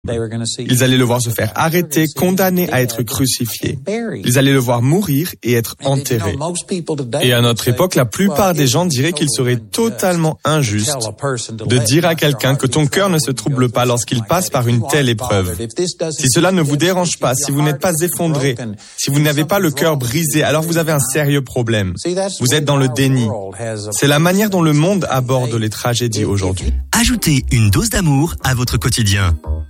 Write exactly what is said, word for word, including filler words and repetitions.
Ils allaient le voir se faire arrêter, condamné à être crucifié. Ils allaient le voir mourir et être enterré. Et à notre époque, la plupart des gens diraient qu'il serait totalement injuste de dire à quelqu'un que ton cœur ne se trouble pas lorsqu'il passe par une telle épreuve. Si cela ne vous dérange pas, si vous n'êtes pas effondré, si vous n'avez pas le cœur brisé, alors vous avez un sérieux problème. Vous êtes dans le déni. C'est la manière dont le monde aborde les tragédies aujourd'hui. Ajoutez une dose d'amour à votre quotidien.